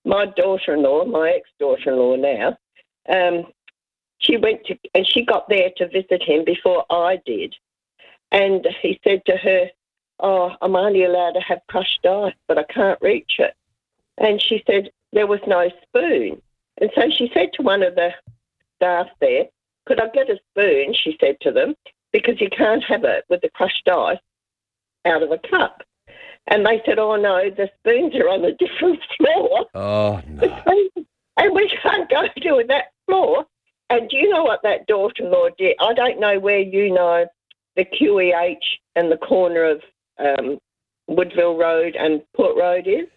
my daughter-in-law, my ex-daughter-in-law now, she went to, and she got there to visit him before I did. And he said to her, "Oh, I'm only allowed to have crushed ice, but I can't reach it." And she said there was no spoon. And so she said to one of the staff there, "Could I get a spoon?" she said to them, "because you can't have it with the crushed ice out of a cup." And they said, "Oh, no, the spoons are on a different floor." Oh, no. And we can't go to that floor. And do you know what that daughter-in-law did? I don't know where you know the QEH and the corner of Woodville Road and Port Road is?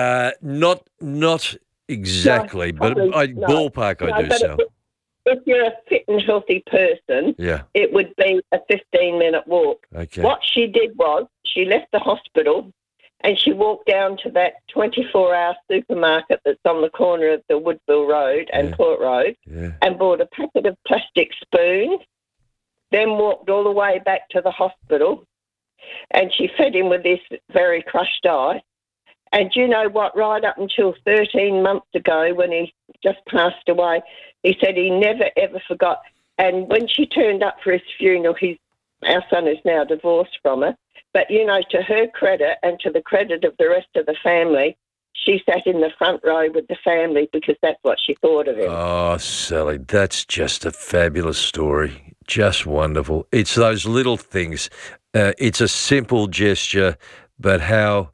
Not exactly, but ballpark I do, Sal. If you're a fit and healthy person, it would be a 15-minute walk. Okay. What she did was she left the hospital and she walked down to that 24-hour supermarket that's on the corner of the Woodville Road and Port Road and bought a packet of plastic spoons, then walked all the way back to the hospital, and she fed him with this very crushed ice. And you know what? Right up until 13 months ago, when he just passed away, he said he never, ever forgot. And when she turned up for his funeral, our son is now divorced from her. But, you know, to her credit and to the credit of the rest of the family, she sat in the front row with the family because that's what she thought of him. Oh, Sally, that's just a fabulous story. Just wonderful. It's those little things. It's a simple gesture, but how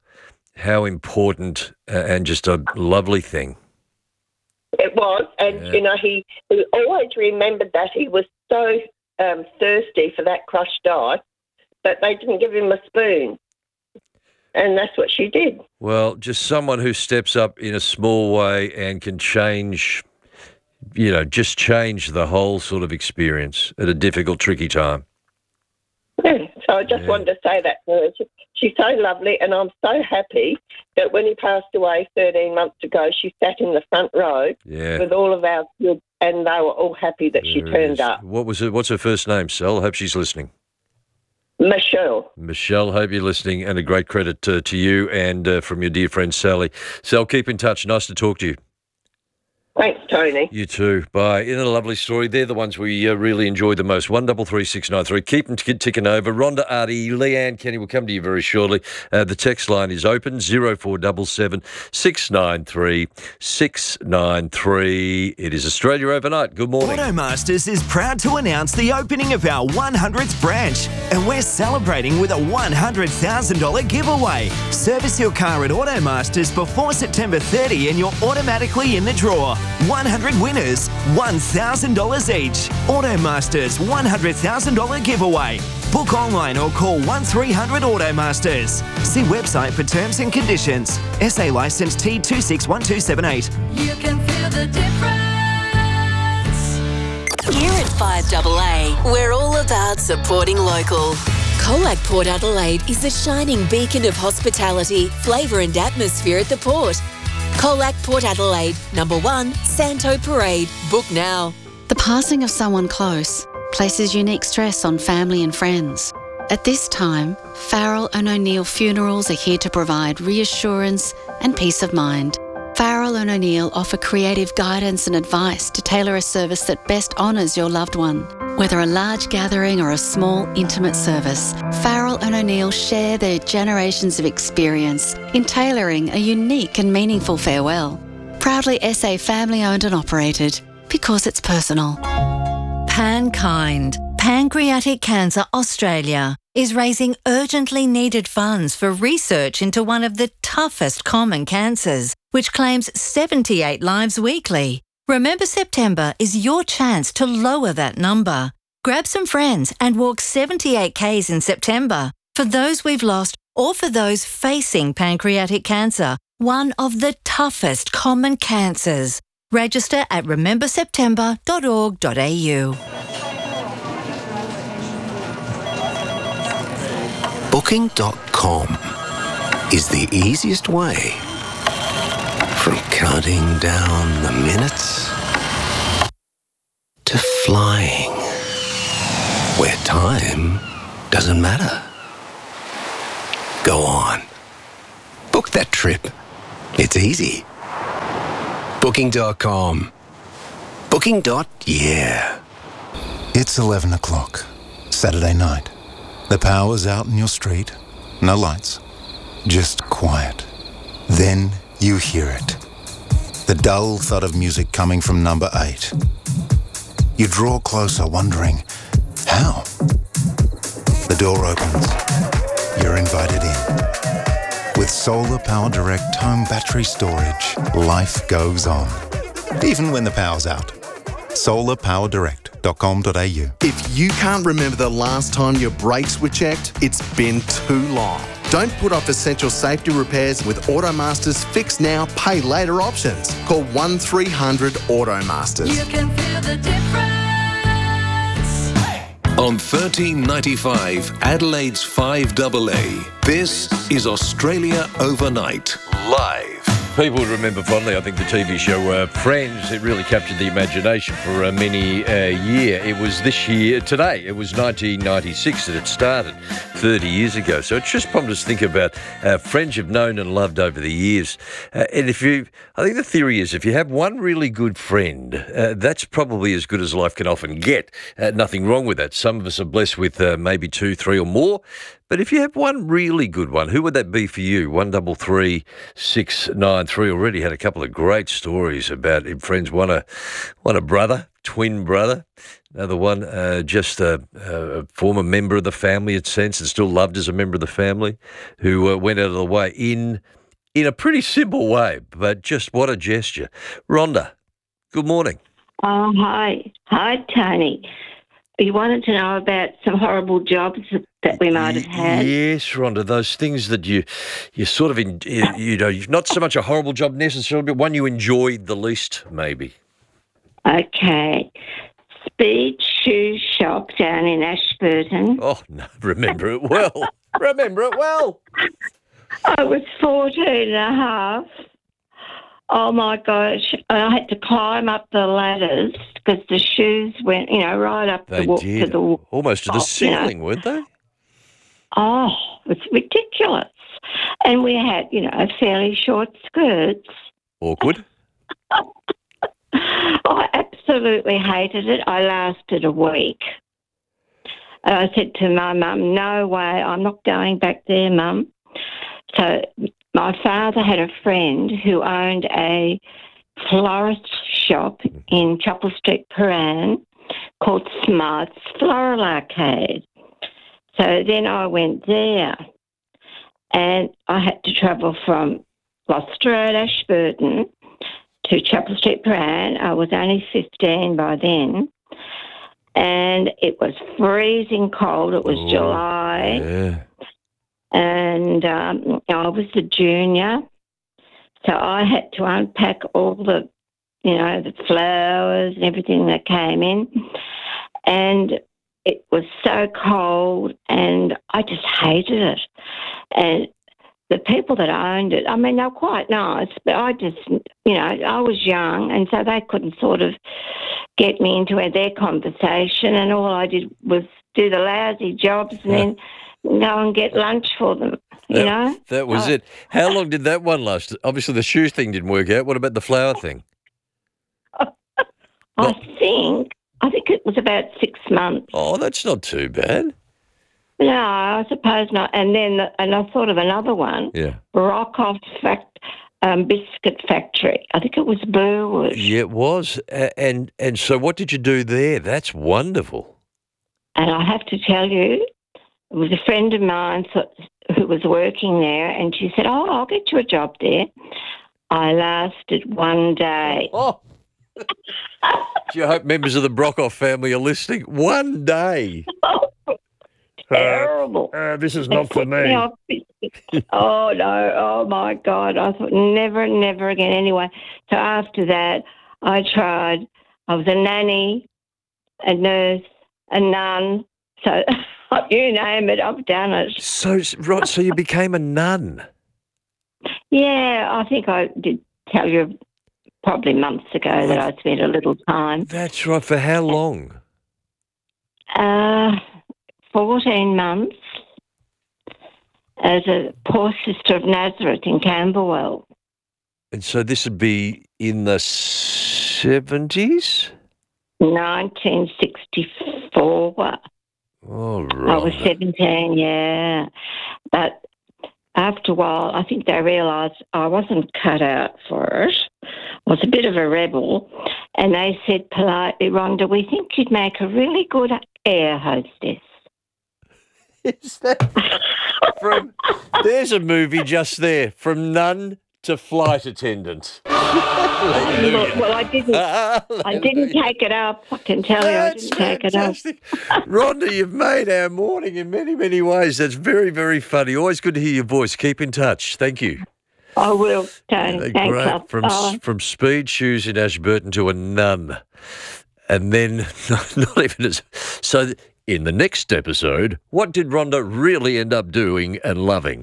important and just a lovely thing. It was, and, you know, he always remembered that. He was so thirsty for that crushed ice, but they didn't give him a spoon. And that's what she did. Well, just someone who steps up in a small way and can change, you know, just change the whole sort of experience at a difficult, tricky time. Yeah, so I just wanted to say that to her. She's so lovely, and I'm so happy that when he passed away 13 months ago, she sat in the front row with all of our kids, and they were all happy that she turned up. What's her first name, Sal? I hope she's listening. Michelle. Michelle, hope you're listening, and a great credit to you and from your dear friend Sally. Sal, keep in touch. Nice to talk to you. Thanks, Tony. You too. Bye. Isn't it a lovely story? They're the ones we really enjoy the most. 133693. Keep them ticking over. Rhonda, Artie, Leanne, Kenny, will come to you very shortly. The text line is open, 0477 693 693. It is Australia Overnight. Good morning. Automasters is proud to announce the opening of our 100th branch, and we're celebrating with a $100,000 giveaway. Service your car at Automasters before September 30 and you're automatically in the draw. 100 winners, $1,000 each. Automasters $100,000 giveaway. Book online or call 1300 Automasters. See website for terms and conditions. SA licence T261278. You can feel the difference. Here at 5AA, we're all about supporting local. Colac Port Adelaide is a shining beacon of hospitality, flavour and atmosphere at the port. Colac Port Adelaide, number 1, Santo Parade. Book now. The passing of someone close places unique stress on family and friends. At this time, Farrell and O'Neill Funerals are here to provide reassurance and peace of mind. Farrell and O'Neill offer creative guidance and advice to tailor a service that best honours your loved one. Whether a large gathering or a small, intimate service, Farrell and O'Neill share their generations of experience in tailoring a unique and meaningful farewell. Proudly SA family-owned and operated, because it's personal. PanKind, Pancreatic Cancer Australia, is raising urgently needed funds for research into one of the toughest common cancers, which claims 78 lives weekly. Remember September is your chance to lower that number. Grab some friends and walk 78 Ks in September for those we've lost or for those facing pancreatic cancer, one of the toughest common cancers. Register at rememberseptember.org.au. Booking.com is the easiest way from counting down the minutes to flying where time doesn't matter. Go on. Book that trip. It's easy. Booking.com. Yeah. It's 11 o'clock, Saturday night. The power's out in your street. No lights. Just quiet. Then you hear it. The dull thud of music coming from number 8. You draw closer, wondering, how? The door opens. You're invited in. With Solar Power Direct home battery storage, life goes on. Even when the power's out. solarpowerdirect.com.au. If you can't remember the last time your brakes were checked, it's been too long. Don't put off essential safety repairs with Automaster's Fix Now, Pay Later options. Call 1300 Automasters. You can feel the difference. On 1395 Adelaide's 5AA, this is Australia Overnight, live. People remember fondly, I think, the TV show Friends. It really captured the imagination for many year. It was this year, today, it was 1996 that it started, 30 years ago. So it's just prompted us to think about friends you've known and loved over the years. And I think the theory is if you have one really good friend, that's probably as good as life can often get. Nothing wrong with that. Some of us are blessed with maybe 2, 3 or more. But if you have one really good one, who would that be for you? 133693 already had a couple of great stories about friends. One a brother, twin brother. Another one, just a former member of the family, in a sense, and still loved as a member of the family, who went out of the way in a pretty simple way, but just what a gesture. Rhonda, good morning. Oh, hi. Hi, Tony. You wanted to know about some horrible jobs that we might have had. Yes, Rhonda, those things that you sort of, not so much a horrible job necessarily, but one you enjoyed the least, maybe. Okay. Speed shoe shop down in Ashburton. Oh, no, remember it well. Remember it well. I was 14 and a half. Oh, my gosh. I had to climb up the ladders because the shoes went, right up They to did. the Almost to the ceiling, weren't they? Oh, it's ridiculous. And we had, fairly short skirts. Awkward. I absolutely hated it. I lasted a week. I said to my mum, no way, I'm not going back there, Mum. So my father had a friend who owned a florist shop in Chapel Street, Prahran, called Smart's Floral Arcade. So then I went there and I had to travel from Gloucester Road, Ashburton to Chapel Street, Prahran. I was only 15 by then. And it was freezing cold. It was July. Yeah. And I was a junior. So I had to unpack all the, the flowers and everything that came in. And it was so cold and I just hated it. And the people that owned it, I mean, they were quite nice, but I just, I was young and so they couldn't sort of get me into their conversation, and all I did was do the lousy jobs and then go and get lunch for them, That was it. How long did that one last? Obviously the shoe thing didn't work out. What about the flower thing? I think it was about 6 months. Oh, that's not too bad. No, I suppose not. And then, and I thought of another one. Yeah. Rockoff Biscuit Factory. I think it was Burwood. Yeah, it was. And so what did you do there? That's wonderful. And I have to tell you, it was a friend of mine who was working there, and she said, oh, I'll get you a job there. I lasted one day. Oh. Do you hope members of the Brockoff family are listening? One day. Terrible. This is not for me. Oh, no. Oh, my God. I thought never again. Anyway, so after that, I tried. I was a nanny, a nurse, a nun. So you name it, I've done it. So you became a nun? Yeah, I think I did tell you probably months ago that I spent a little time. That's right. For how long? 14 months as a poor sister of Nazareth in Camberwell. And so this would be in the 70s? 1964. Oh, I was 17, yeah. But after a while, I think they realised I wasn't cut out for it. I was a bit of a rebel. And they said politely, Rhonda, we think you'd make a really good air hostess. Is that there's a movie just there, From Nun to Flight Attendant. Well, I didn't take it up. I can tell you, I didn't take it up. Rhonda, you've made our morning in many, many ways. That's very, very funny. Always good to hear your voice. Keep in touch. Thank you. I will, Tony. Thanks. Great. From speed shoes in Ashburton to a nun. And then, not even as... So... In the next episode, what did Rhonda really end up doing and loving?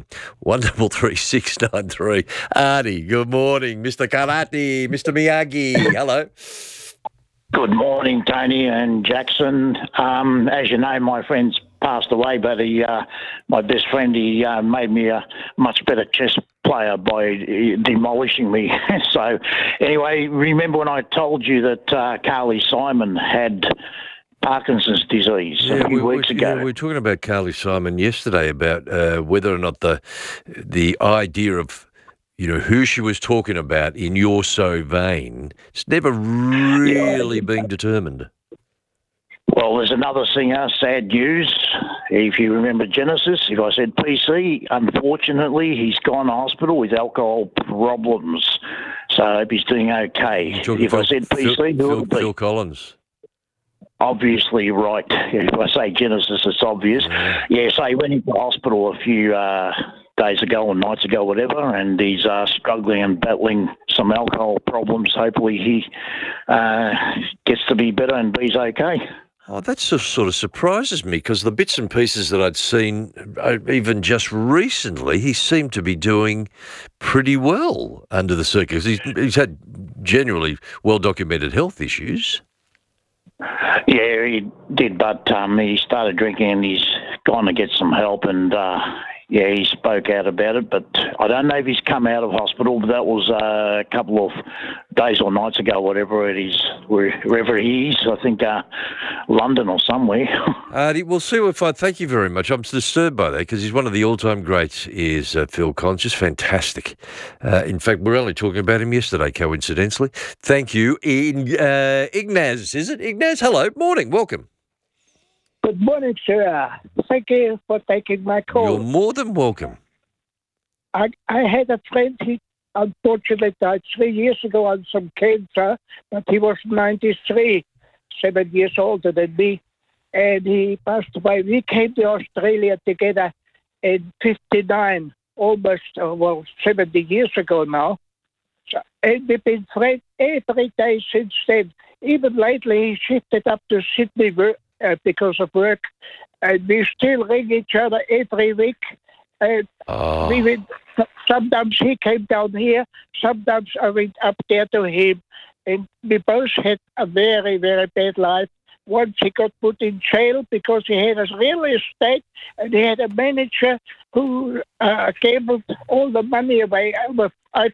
133693. Artie, good morning. Mr. Karate, Mr. Miyagi. Hello. Good morning, Tony and Jackson. As you know, my friend's passed away, but my best friend, he made me a much better chess player by demolishing me. So anyway, remember when I told you that Carly Simon had Parkinson's disease a few weeks ago? We were talking about Carly Simon yesterday about whether or not the idea of, who she was talking about in You're So Vain, it's never really been determined. Well, there's another singer, sad news. If you remember Genesis, if I said PC, unfortunately, he's gone to hospital with alcohol problems. So I hope he's doing okay. If I said PC, who would it be? Phil Collins. Obviously right. If I say Genesis, it's obvious. Yeah, so he went into hospital a few days ago or nights ago, whatever, and he's struggling and battling some alcohol problems. Hopefully he gets to be better and he's okay. Oh, that sort of surprises me because the bits and pieces that I'd seen, even just recently, he seemed to be doing pretty well under the circumstances. He's had generally well-documented health issues. Yeah, he did, but he started drinking and he's gone to get some help and, he spoke out about it, but I don't know if he's come out of hospital, but that was a couple of days or nights ago, whatever it is, wherever he is, I think London or somewhere. We'll see if I thank you very much. I'm disturbed by that because he's one of the all-time greats, is Phil Collins, just fantastic. In fact, we're only talking about him yesterday, coincidentally. Thank you. Ignaz, is it? Ignaz, hello, morning, welcome. Good morning, sir. Thank you for taking my call. You're more than welcome. I had a friend, he unfortunately died 3 years ago on some cancer, but he was 93, 7 years older than me, and he passed away. We came to Australia together in 59, almost, 70 years ago now. So, and we've been friends every day since then. Even lately, he shifted up to Sydney because of work, and we still ring each other every week. And sometimes he came down here, sometimes I went up there to him, and we both had a very, very bad life. Once he got put in jail because he had a real estate and he had a manager who gambled all the money away, over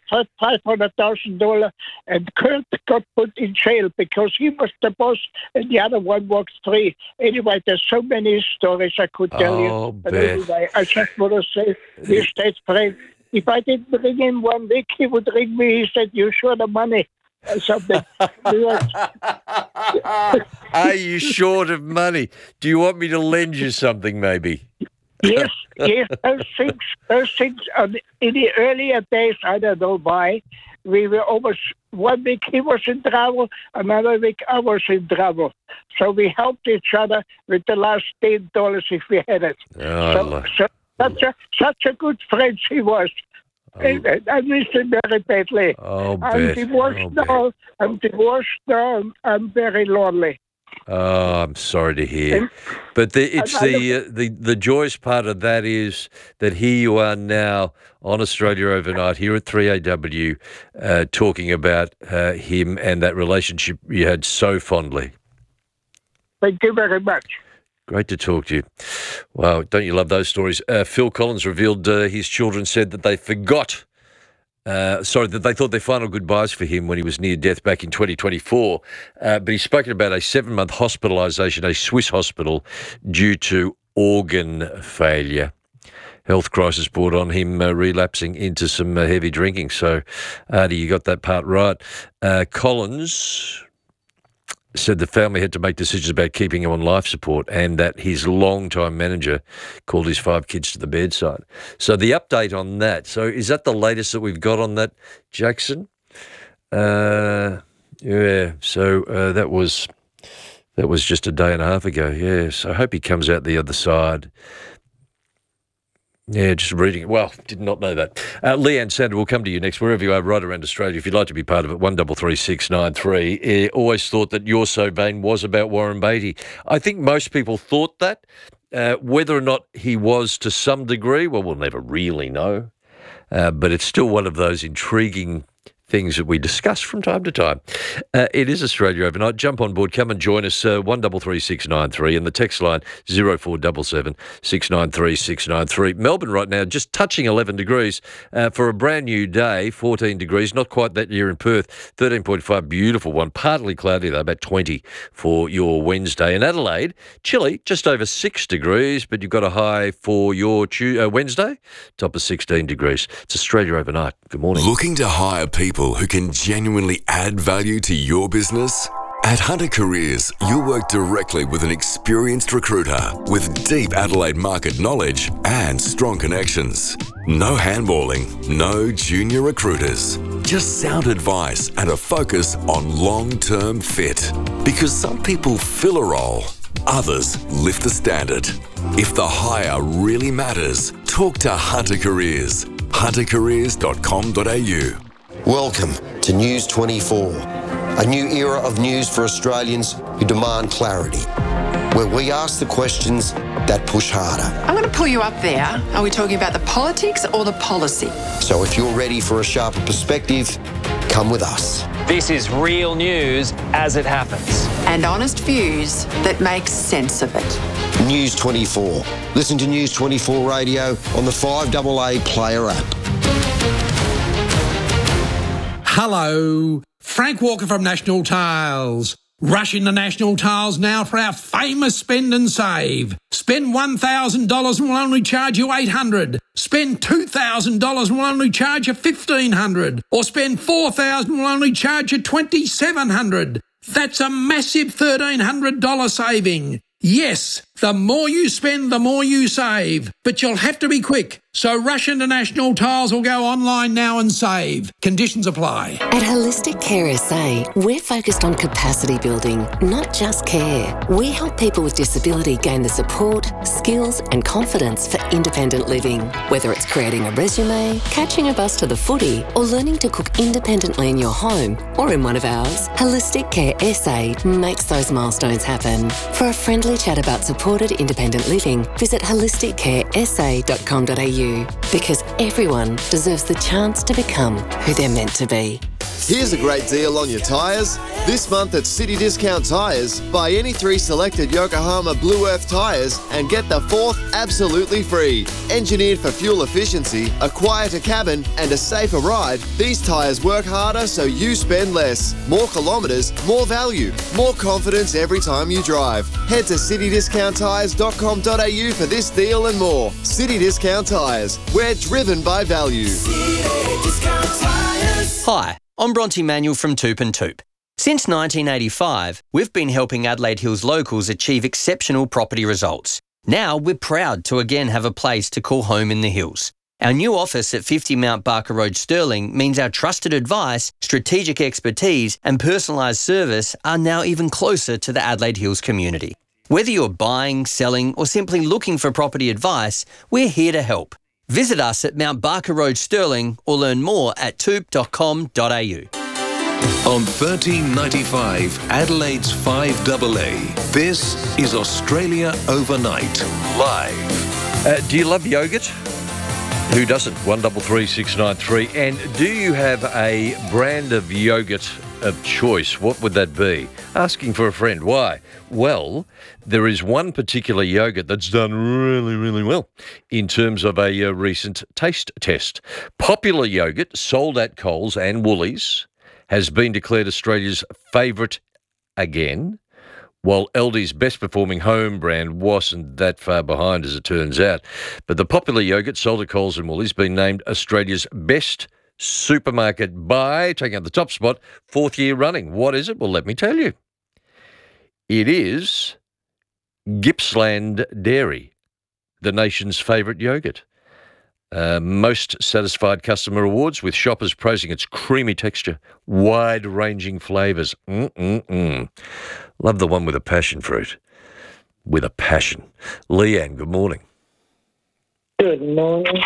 $500,000, and Kurt got put in jail because he was the boss and the other one was free. Anyway, there's so many stories I could tell you. But anyway, I just want to say, the estate's friend, if I didn't ring him 1 week, he would ring me. He said, "You sure the money?" Or something. Are you short of money? Do you want me to lend you something, maybe? Yes, those things. In the earlier days, I don't know why, we were almost 1 week he was in trouble, another week I was in trouble. So we helped each other with the last $10 if we had it. Such a good friend he was. I miss him very badly. I'm divorced now. I'm very lonely. Oh, I'm sorry to hear. But the joyous part of that is that here you are now on Australia Overnight here at 3AW talking about him and that relationship you had so fondly. Thank you very much. Great to talk to you. Wow, don't you love those stories? Phil Collins revealed his children said that they forgot Sorry, that they thought their final goodbyes for him when he was near death back in 2024. But he's spoken about a 7-month hospitalisation, a Swiss hospital, due to organ failure. Health crisis brought on him relapsing into some heavy drinking. So, Artie, you got that part right. Collins said the family had to make decisions about keeping him on life support and that his long-time manager called his 5 kids to the bedside. So the update on that. So is that the latest that we've got on that, Jackson? Yeah. So that was just a day and a half ago. Yeah. So I hope he comes out the other side. Yeah, just reading it. Well, did not know that. Leanne Sander, we'll come to you next, wherever you are, right around Australia. If you'd like to be part of it, 133693. Always thought that You're So Vain was about Warren Beatty. I think most people thought that. Whether or not he was to some degree, well, we'll never really know. But it's still one of those intriguing things that we discuss from time to time. It is Australia Overnight. Jump on board. Come and join us. 133693 and the text line 0477 693 693. Melbourne right now just touching 11 degrees for a brand new day. 14 degrees. Not quite that year in Perth. 13.5. Beautiful one. Partly cloudy though. About 20 for your Wednesday. In Adelaide, chilly. Just over 6 degrees. But you've got a high for your Wednesday. Top of 16 degrees. It's Australia Overnight. Good morning. Looking to hire people who can genuinely add value to your business? At Hunter Careers, you'll work directly with an experienced recruiter with deep Adelaide market knowledge and strong connections. No handballing, no junior recruiters. Just sound advice and a focus on long-term fit. Because some people fill a role, others lift the standard. If the hire really matters, talk to Hunter Careers. huntercareers.com.au. Welcome to News 24, a new era of news for Australians who demand clarity, where we ask the questions that push harder. I'm going to pull you up there. Are we talking about the politics or the policy? So if you're ready for a sharper perspective, come with us. This is real news as it happens. And honest views that make sense of it. News 24. Listen to News 24 Radio on the 5AA Player app. Hello, Frank Walker from National Tiles. Rush into National Tiles now for our famous spend and save. Spend $1,000 and we'll only charge you $800. Spend $2,000 and we'll only charge you $1,500. Or spend $4,000 and we'll only charge you $2,700. That's a massive $1,300 saving. Yes, the more you spend, the more you save. But you'll have to be quick. So rush into National Tiles or go online now and save. Conditions apply. At Holistic Care SA, we're focused on capacity building, not just care. We help people with disability gain the support, skills and confidence for independent living. Whether it's creating a resume, catching a bus to the footy, or learning to cook independently in your home or in one of ours, Holistic Care SA makes those milestones happen. For a friendly chat about supported independent living, visit holisticcaresa.com.au because everyone deserves the chance to become who they're meant to be. Here's a great deal on your tyres. This month at City Discount Tyres, buy any 3 selected Yokohama Blue Earth tyres and get the 4th absolutely free. Engineered for fuel efficiency, a quieter cabin and a safer ride, these tyres work harder so you spend less. More kilometres, more value, more confidence every time you drive. Head to citydiscounttyres.com.au for this deal and more. City Discount Tyres, we're driven by value. Hi, I'm Bronte Manuel from Toop and Toop. Since 1985, we've been helping Adelaide Hills locals achieve exceptional property results. Now we're proud to again have a place to call home in the hills. Our new office at 50 Mount Barker Road, Stirling, means our trusted advice, strategic expertise and personalised service are now even closer to the Adelaide Hills community. Whether you're buying, selling or simply looking for property advice, we're here to help. Visit us at Mount Barker Road, Stirling, or learn more at toop.com.au. On 1395 Adelaide's 5AA, this is Australia Overnight, live. Do you love yogurt? Who doesn't? 133693. And do you have a brand of yogurt of choice? What would that be? Asking for a friend. Why? Well, there is one particular yogurt that's done really, really well in terms of a recent taste test. Popular Yogurt, sold at Coles and Woolies, has been declared Australia's favourite again, while Aldi's best-performing home brand wasn't that far behind, as it turns out. But the Popular Yogurt, sold at Coles and Woolies, been named Australia's best supermarket by, taking up the top spot, 4th year running. What is it? Well, let me tell you. It is Gippsland Dairy, the nation's favourite yogurt. Most satisfied customer awards, with shoppers praising its creamy texture, wide-ranging flavours. Love the one with a passion fruit. With a passion. Leanne, good morning. Good morning.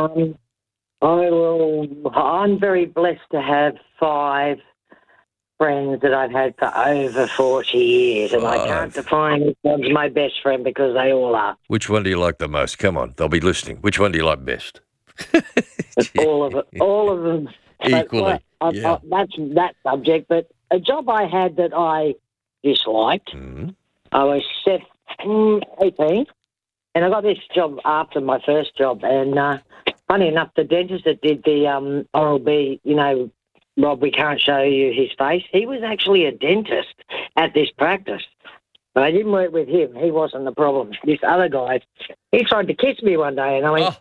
I'm very blessed to have 5 friends that I've had for over 40 years, and I can't define which one's my best friend because they all are. Which one do you like the most? Come on, they'll be listening. Which one do you like best? All of it, all of them. Equally, yeah. That's that subject, but a job I had that I disliked, I was 18, and I got this job after my first job, and funny enough, the dentist that did the Oral-B, Rob, we can't show you his face. He was actually a dentist at this practice. But I didn't work with him. He wasn't the problem. This other guy, he tried to kiss me one day, and I went,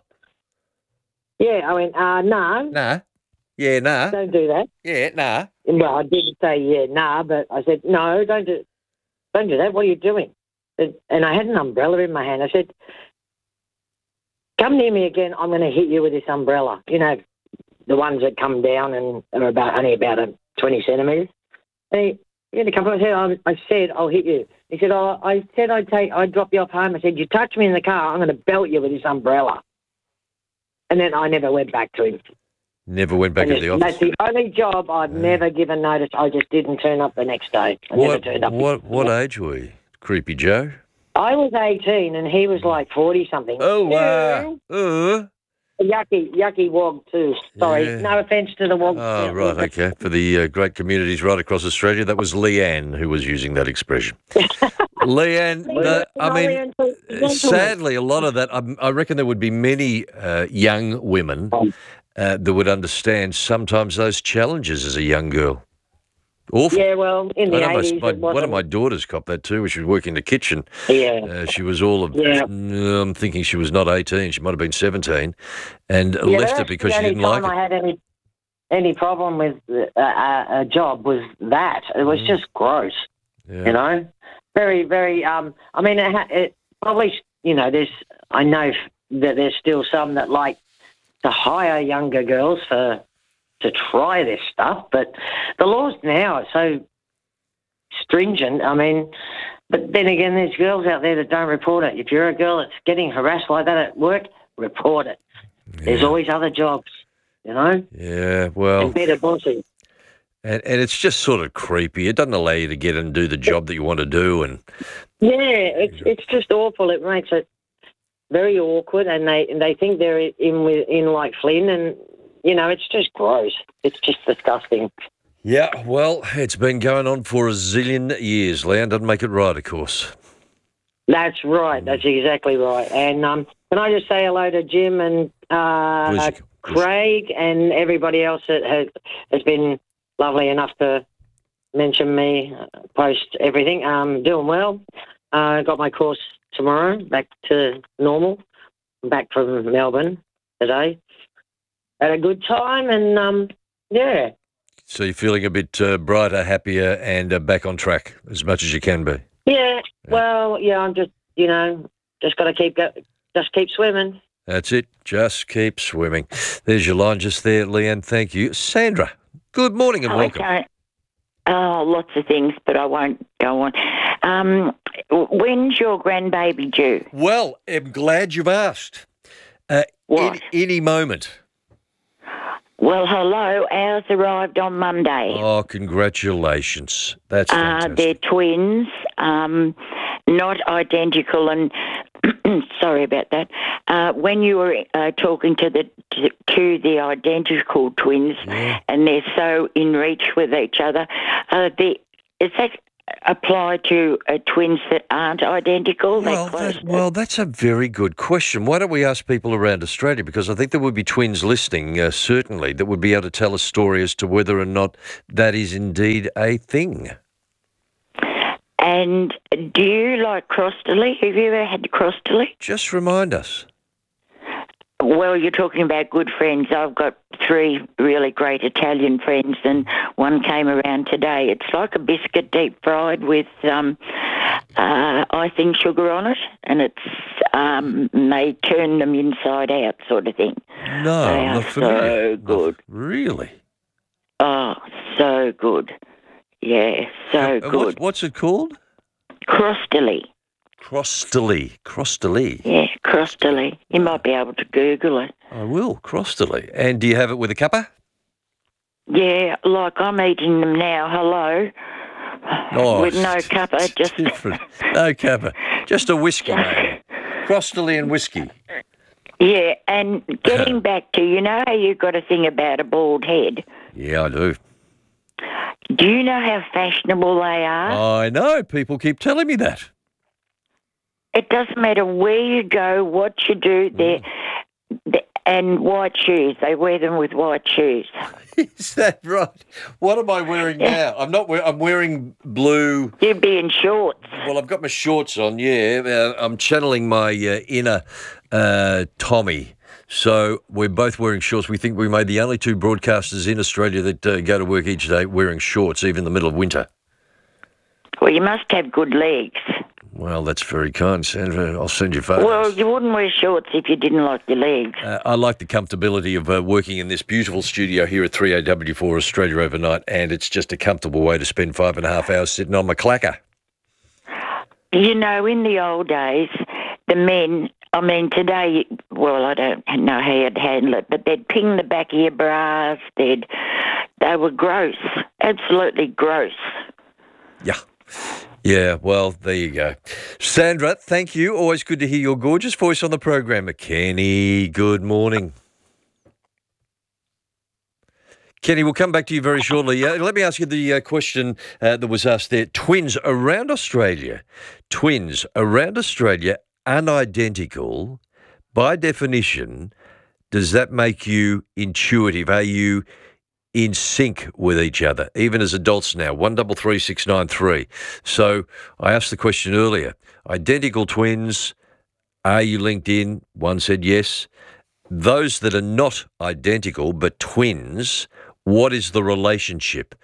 no. Nah. Yeah, nah. Don't do that. Yeah, nah. Well, I didn't say, yeah, nah, but I said, no, don't do that. What are you doing? And I had an umbrella in my hand. I said, come near me again. I'm going to hit you with this umbrella. The ones that come down and are only about 20 centimetres. And I said, I'll hit you. He said, I said I'd drop you off home. I said, you touch me in the car, I'm going to belt you with this umbrella. And then I never went back to him. Never went back to the office? That's the only job I've never given notice. I just didn't turn up the next day. Never turned up. What age were you, Creepy Joe? I was 18 and he was like 40-something. Oh, wow. Yucky wog too. Sorry, no offence to the wog. Oh, right, okay. For the great communities right across Australia, that was Leanne who was using that expression. Leanne, sadly, a lot of that, I reckon there would be many young women that would understand sometimes those challenges as a young girl. Awful. Yeah, well, in the 80s, one of my daughters copped that too. She was working in the kitchen. Yeah. She was all of, I'm thinking she was not 18. She might have been 17 and left it because she didn't like it. The only time I had any problem with a job was that. It was just gross, Very, very, it probably, I know that there's still some that like to hire younger girls to try this stuff, but the laws now are so stringent. But then again, there's girls out there that don't report it. If you're a girl that's getting harassed like that at work, report it. Yeah. There's always other jobs, Yeah, well. And better bosses. And it's just sort of creepy. It doesn't allow you to get and do the job that you want to do. And yeah, it's just awful. It makes it very awkward, and they think they're in like Flynn, and it's just gross. It's just disgusting. Yeah, well, it's been going on for a zillion years, Leanne. Doesn't make it right, of course. That's right. That's exactly right. And can I just say hello to Jim and Craig and everybody else that has been lovely enough to mention me, post everything. Doing well. Got my course tomorrow, back to normal. I'm back from Melbourne today. Had a good time and, yeah. So you're feeling a bit brighter, happier and back on track as much as you can be? Yeah. Well, yeah, I'm just, just got to keep swimming. That's it. Just keep swimming. There's your line just there, Leanne. Thank you. Sandra, good morning and welcome. Okay. Oh, lots of things, but I won't go on. When's your grandbaby due? Well, I'm glad you've asked. What? Any moment. Well, hello. Ours arrived on Monday. Oh, congratulations. That's fantastic. They're twins, not identical, and sorry about that. When you were talking to the identical twins, and they're so in reach with each other, is that apply to twins that aren't identical? Well, that's a very good question. Why don't we ask people around Australia? Because I think there would be twins listening, certainly, that would be able to tell a story as to whether or not that is indeed a thing. And do you like crostoli? Have you ever had crostoli? Just remind us. Well, you're talking about good friends. I've got 3 really great Italian friends, and one came around today. It's like a biscuit deep fried with icing sugar on it, and it's they turn them inside out sort of thing. No, they I'm are not familiar. so good. Really? Oh, so good. Yeah, so good. What's it called? Crostoli. Crostoli. Yeah, crostoli. You might be able to Google it. I will, crostoli. And do you have it with a cuppa? Yeah, like I'm eating them now. Hello. Oh, with no cuppa, just different. No cuppa, just a whiskey, mate. Crostoli and whiskey. Yeah, and getting back to, you know how you got a thing about a bald head? Yeah, I do. Do you know how fashionable they are? I know. People keep telling me that. It doesn't matter where you go, what you do, and white shoes. They wear them with white shoes. Is that right? What am I wearing now? I'm wearing blue. You'd be in shorts. Well, I've got my shorts on, yeah. I'm channeling my inner Tommy. So we're both wearing shorts. We think we made the only 2 broadcasters in Australia that go to work each day wearing shorts, even in the middle of winter. Well, you must have good legs. Well, that's very kind, Sandra. I'll send you photos. Well, you wouldn't wear shorts if you didn't like your legs. I like the comfortability of working in this beautiful studio here at 3AW for Australia overnight, and it's just a comfortable way to spend 5.5 hours sitting on my clacker. You know, in the old days, the men, I mean, today, well, I don't know how you'd handle it, but they'd ping the back of your bras. They were gross, absolutely gross. Yeah. Yeah, well, there you go. Sandra, thank you. Always good to hear your gorgeous voice on the program. Kenny, good morning. Kenny, we'll come back to you very shortly. Let me ask you the question that was asked there. Twins around Australia, unidentical, by definition, does that make you intuitive? Are you in sync with each other, even as adults now? 133693. So I asked the question earlier. Identical twins, are you linked in? One said yes. Those that are not identical but twins, what is the relationship?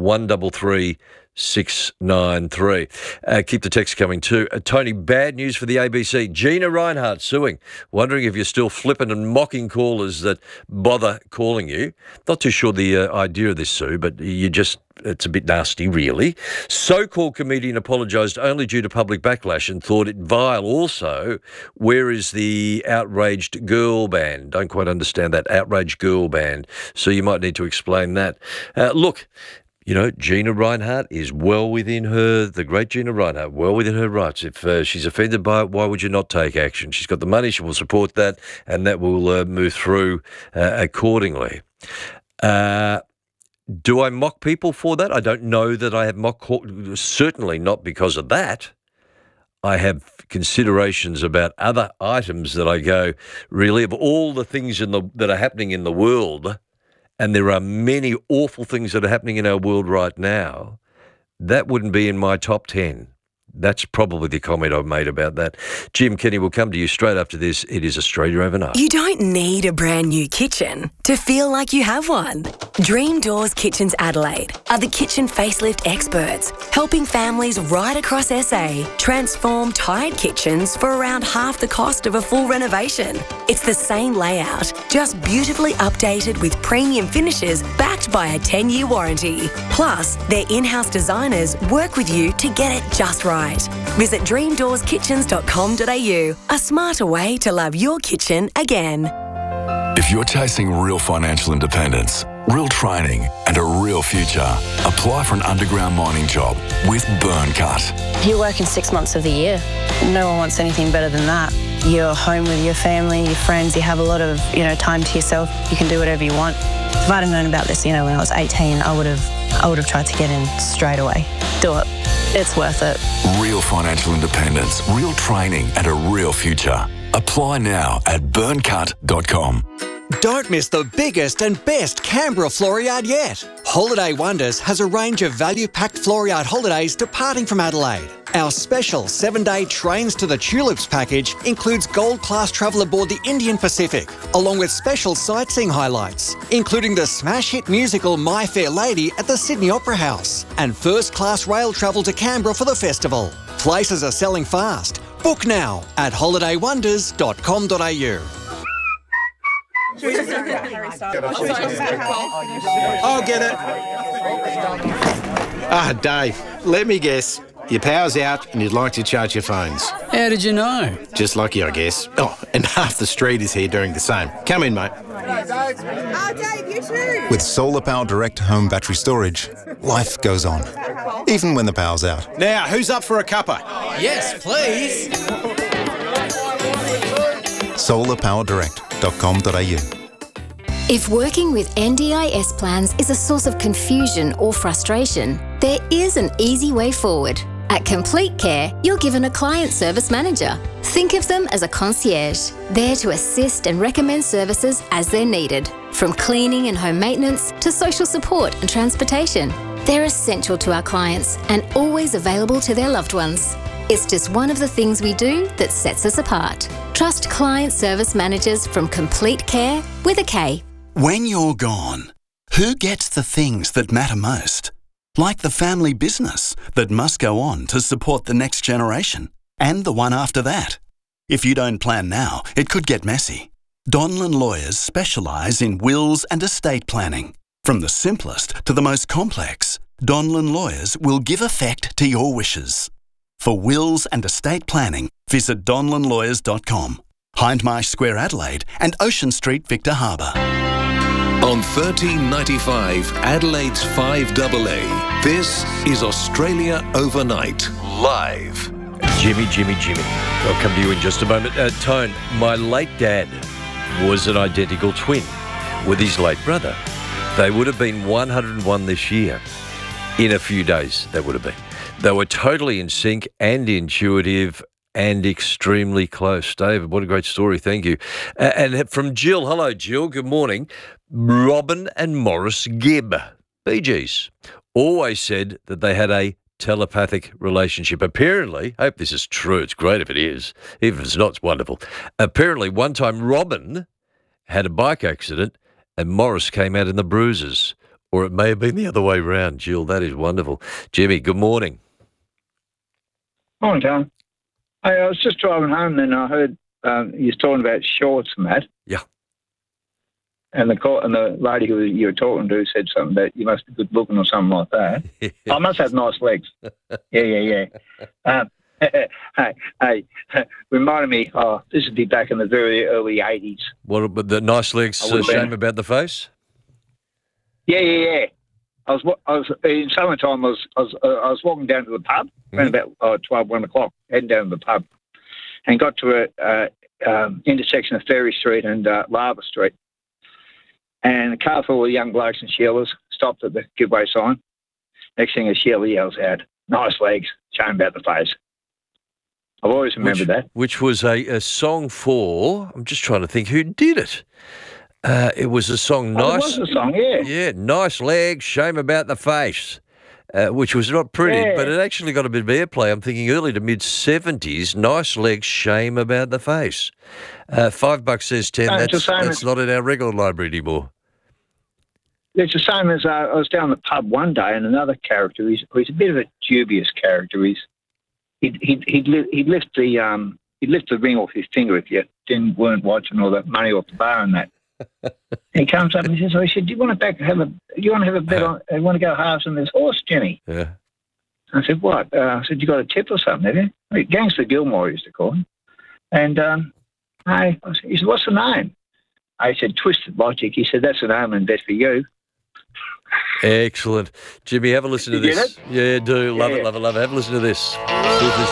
133693. Keep the text coming too. Tony, bad news for the ABC. Gina Rinehart suing. Wondering if you're still flipping and mocking callers that bother calling you. Not too sure the idea of this, Sue, but it's a bit nasty, really. So-called comedian apologised only due to public backlash and thought it vile. Also, where is the outraged girl band? Don't quite understand that outraged girl band. So you might need to explain that. Look, you know, Gina Rinehart is well within the great Gina Rinehart, well within her rights. If she's offended by it, why would you not take action? She's got the money, she will support that, and that will move through accordingly. Do I mock people for that? I don't know that I have certainly not because of that. I have considerations about other items that I go, really, of all the things that are happening in the world, and there are many awful things that are happening in our world right now, that wouldn't be in my top 10. That's probably the comment I've made about that. Jim, Kenny, will come to you straight after this. It is Australia Overnight. You don't need a brand new kitchen to feel like you have one. Dream Doors Kitchens Adelaide are the kitchen facelift experts, helping families right across SA transform tired kitchens for around half the cost of a full renovation. It's the same layout, just beautifully updated with premium finishes backed by a 10-year warranty. Plus, their in-house designers work with you to get it just right. Visit dreamdoorskitchens.com.au, a smarter way to love your kitchen again. If you're chasing real financial independence, real training and a real future. Apply for an underground mining job with Burncut. You're working 6 months of the year. No one wants anything better than that. You're home with your family, your friends, you have a lot of, time to yourself. You can do whatever you want. If I'd have known about this, when I was 18, I would have tried to get in straight away. Do it. It's worth it. Real financial independence, real training and a real future. Apply now at burncut.com. Don't miss the biggest and best Canberra floor yard yet. Holiday Wonders has a range of value-packed floor yard holidays departing from Adelaide. Our special 7-day Trains to the Tulips package includes gold-class travel aboard the Indian Pacific, along with special sightseeing highlights, including the smash hit musical My Fair Lady at the Sydney Opera House, and first-class rail travel to Canberra for the festival. Places are selling fast. Book now at holidaywonders.com.au. I'll get it. Dave, let me guess. Your power's out and you'd like to charge your phones. How did you know? Just lucky, I guess. Oh, and half the street is here doing the same. Come in, mate. Dave, you too. With Solar Power Direct Home Battery Storage, life goes on, even when the power's out. Now, who's up for a cuppa? Yes, please. solarpowerdirect.com.au. If working with NDIS plans is a source of confusion or frustration, there is an easy way forward. At Complete Care, you're given a client service manager. Think of them as a concierge, there to assist and recommend services as they're needed, from cleaning and home maintenance to social support and transportation. They're essential to our clients and always available to their loved ones. It's just one of the things we do that sets us apart. Trust client service managers from Complete Care with a K. When you're gone, who gets the things that matter most? Like the family business that must go on to support the next generation and the one after that. If you don't plan now, it could get messy. Donlan Lawyers specialise in wills and estate planning. From the simplest to the most complex, Donlan Lawyers will give effect to your wishes. For wills and estate planning, visit donlanlawyers.com, Hindmarsh Square, Adelaide, and Ocean Street, Victor Harbour. On 1395 Adelaide's 5AA, this is Australia Overnight, live. Jimmy. I'll come to you in just a moment. Tone, my late dad was an identical twin with his late brother. They would have been 101 this year. In a few days, they would have been. They were totally in sync and intuitive and extremely close. David, what a great story. Thank you. And from Jill. Hello, Jill. Good morning. Robin and Morris Gibb, Bee Gees, always said that they had a telepathic relationship. Apparently, I hope this is true. It's great if it is. Even if it's not, it's wonderful. Apparently, one time Robin had a bike accident and Morris came out in the bruises. Or it may have been the other way round. Jill, that is wonderful. Jimmy, good morning. Morning, Tom. I was just driving home and I heard you was talking about shorts and that. Yeah. And the lady who you were talking to said something about you must be good looking or something like that. I must have nice legs. Yeah. Hey, reminded me, this would be back in the very early 80s. What about the nice legs, shame about the face? Yeah. I was in summertime. I was walking down to the pub around about 12, 1 o'clock, heading down to the pub, and got to a intersection of Ferry Street and Lava Street, and a car full of young blokes and Sheilas stopped at the giveaway sign. Next thing, a Sheila yells out, "Nice legs, shame about the face." I've always remembered that. Which was a song for. I'm just trying to think who did it. It was a song, nice. It was a song, yeah. Yeah, nice legs, shame about the face, which was not pretty, but it actually got a bit of airplay. I'm thinking early to mid-70s, nice legs, shame about the face. $5 says 10. That's not in our regular library anymore. It's the same as I was down the pub one day, and another character. He's a bit of a dubious character. He'd lift the ring off his finger if you weren't watching all the money off the bar and that. He comes up and he says, "I said, do you want to have a bet on? You want to go halves on this horse, Jimmy?" Yeah. I said, "What?" I said, "You got a tip or something, have you?" Gangster Gilmore used to call him. And he said, "What's the name?" I said, "Twisted Logic." He said, "That's the name and bet for you." Excellent. Jimmy, have a listen to You this. get Yeah, do. Love Yeah. it, love it, love it. Have a listen to this. See if this